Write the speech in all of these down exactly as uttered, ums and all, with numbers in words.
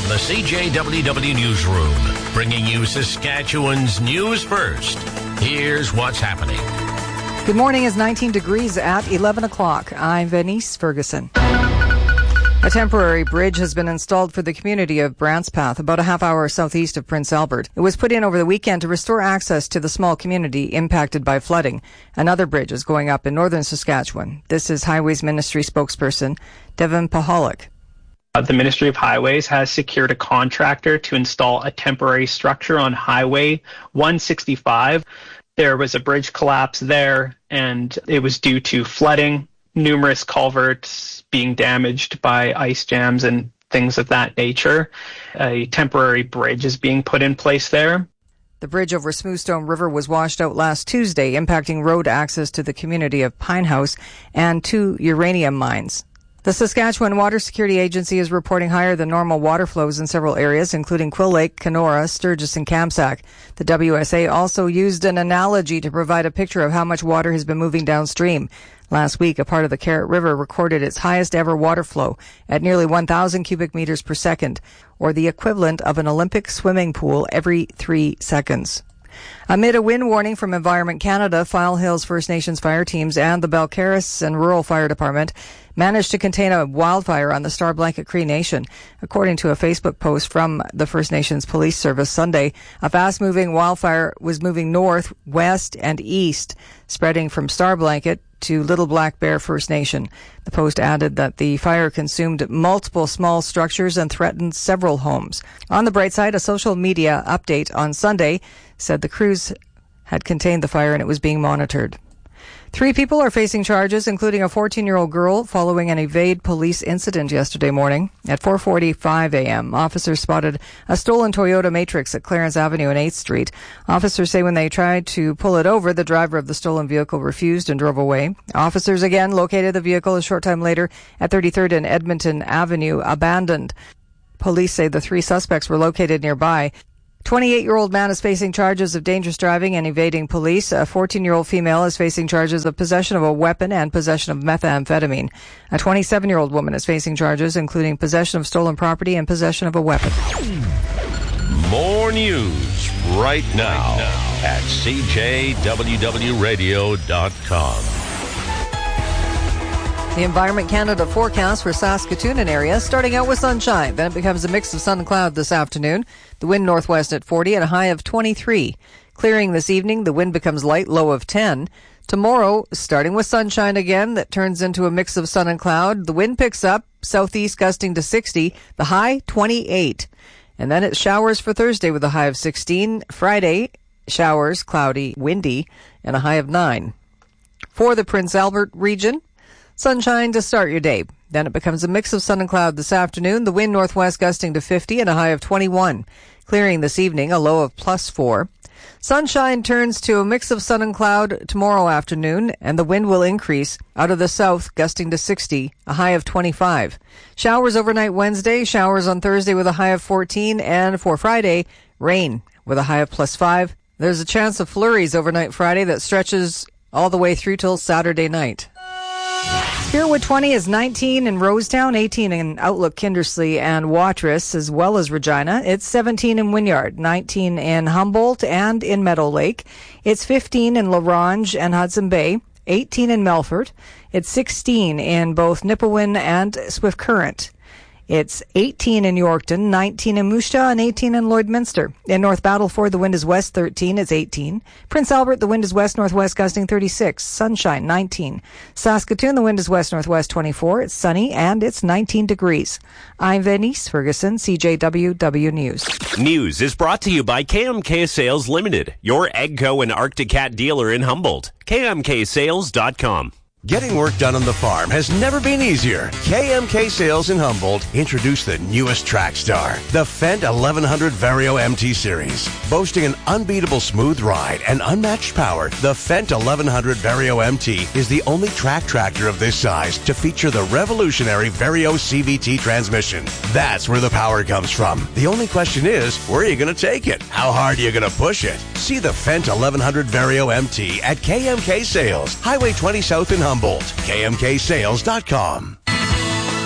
From the C J W W Newsroom, bringing you Saskatchewan's news first. Here's what's happening. Good morning. It's nineteen degrees at eleven o'clock. I'm Venice Ferguson. A temporary bridge has been installed for the community of Brantspath, about a half hour southeast of Prince Albert. It was put in over the weekend to restore access to the small community impacted by flooding. Another bridge is going up in northern Saskatchewan. This is Highways Ministry spokesperson Devin Pahalik. The Ministry of Highways has secured a contractor to install a temporary structure on Highway one sixty-five. There was a bridge collapse there, and it was due to flooding, numerous culverts being damaged by ice jams and things of that nature. A temporary bridge is being put in place there. The bridge over Smoothstone River was washed out last Tuesday, impacting road access to the community of Pinehouse and two uranium mines. The Saskatchewan Water Security Agency is reporting higher than normal water flows in several areas, including Quill Lake, Kenora, Sturgis, and Kamsack. The W S A also used an analogy to provide a picture of how much water has been moving downstream. Last week, a part of the Carrot River recorded its highest ever water flow at nearly one thousand cubic meters per second, or the equivalent of an Olympic swimming pool every three seconds. Amid a wind warning from Environment Canada, File Hills First Nations fire teams and the Balcarres and Rural Fire Department managed to contain a wildfire on the Star Blanket Cree Nation. According to a Facebook post from the First Nations Police Service Sunday, a fast-moving wildfire was moving north, west, and east, spreading from Star Blanket to Little Black Bear First Nation. The post added that the fire consumed multiple small structures and threatened several homes. On the bright side, a social media update on Sunday said the crews had contained the fire and it was being monitored. Three people are facing charges, including a fourteen-year-old girl, following an evade police incident yesterday morning. At four forty-five a.m., officers spotted a stolen Toyota Matrix at Clarence Avenue and eighth Street. Officers say when they tried to pull it over, the driver of the stolen vehicle refused and drove away. Officers again located the vehicle a short time later at thirty-third and Edmonton Avenue, abandoned. Police say the three suspects were located nearby. twenty-eight-year-old man is facing charges of dangerous driving and evading police. A fourteen-year-old female is facing charges of possession of a weapon and possession of methamphetamine. A twenty-seven-year-old woman is facing charges including possession of stolen property and possession of a weapon. More news right now at C J W W radio dot com. The Environment Canada forecast for Saskatoon and area, starting out with sunshine. Then it becomes a mix of sun and cloud this afternoon. The wind northwest at forty at a high of twenty-three. Clearing this evening, the wind becomes light, low of ten. Tomorrow, starting with sunshine again, that turns into a mix of sun and cloud. The wind picks up, southeast gusting to sixty, the high twenty-eight. And then it showers for Thursday with a high of sixteen. Friday, showers, cloudy, windy, and a high of nine. For the Prince Albert region, sunshine to start your day. Then it becomes a mix of sun and cloud this afternoon. The wind northwest gusting to fifty and a high of twenty-one. Clearing this evening, a low of plus four. Sunshine turns to a mix of sun and cloud tomorrow afternoon, and the wind will increase out of the south, gusting to sixty, a high of twenty-five. Showers overnight Wednesday, showers on Thursday with a high of fourteen, and for Friday, rain with a high of plus five. There's a chance of flurries overnight Friday that stretches all the way through till Saturday night. Spearwood twenty is nineteen in Rosetown, eighteen in Outlook, Kindersley, and Watrous, as well as Regina. It's seventeen in Wynyard, nineteen in Humboldt and in Meadow Lake. It's fifteen in La Ronge and Hudson Bay, eighteen in Melfort. It's sixteen in both Nipawin and Swift Current. It's eighteen in Yorkton, nineteen in Moose Jaw, and eighteen in Lloydminster. In North Battleford, the wind is west thirteen, it's eighteen. Prince Albert, the wind is west-northwest gusting thirty-six, sunshine nineteen. Saskatoon, the wind is west-northwest twenty-four, it's sunny, and it's nineteen degrees. I'm Venice Ferguson, C J W W News. News is brought to you by K M K Sales Limited, your Egco and Arctic Cat dealer in Humboldt. K M K sales dot com. Getting work done on the farm has never been easier. K M K Sales in Humboldt introduced the newest track star, the Fendt eleven hundred Vario M T Series. Boasting an unbeatable smooth ride and unmatched power, the Fendt eleven hundred Vario M T is the only track tractor of this size to feature the revolutionary Vario C V T transmission. That's where the power comes from. The only question is, where are you going to take it? How hard are you going to push it? See the Fendt eleven hundred Vario M T at K M K Sales, Highway twenty South in Humboldt. K M K sales dot com.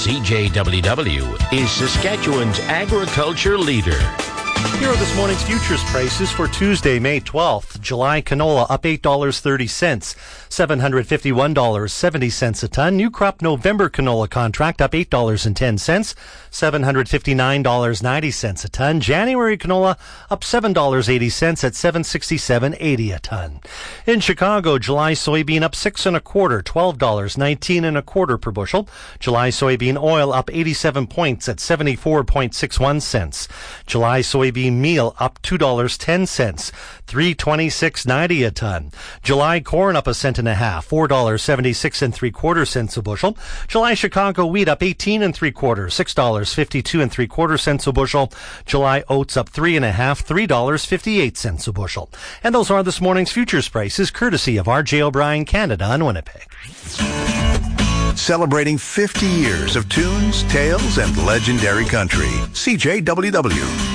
C J W W is Saskatchewan's agriculture leader. Here are this morning's futures prices for Tuesday, May twelfth. July canola up eight dollars and thirty cents, seven hundred fifty-one dollars and seventy cents a ton. New crop November canola contract up eight dollars and ten cents, seven hundred fifty-nine dollars and ninety cents a ton. January canola up seven dollars and eighty cents at seven hundred sixty-seven dollars and eighty cents a ton. In Chicago, July soybean up six and a quarter, twelve dollars and nineteen and a quarter per bushel. July soybean oil up eighty-seven points at seventy-four point six one cents. July soybean meal up two dollars and ten cents, three twenty-six ninety a ton. July corn up a cent and a half, four dollars and seventy-six and three quarter cents a bushel. July Chicago wheat up eighteen and three quarters, six dollars and fifty-two and three quarter cents a bushel. July oats up three and a half, three dollars and fifty-eight cents a bushel. And those are this morning's futures prices, courtesy of R J O'Brien Canada in Winnipeg. Celebrating fifty years of tunes, tales, and legendary country. C J W W.